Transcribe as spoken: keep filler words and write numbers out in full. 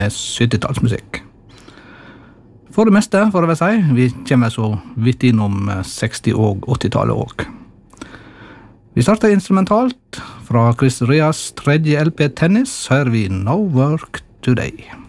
syttitallsmusikk. For det meste, for å si, vi kommer så vidt innom seksti- og åttitallet også. Vi starter instrumentalt. Fra Chris Rias tredje L P Tennis hører vi No Work Today.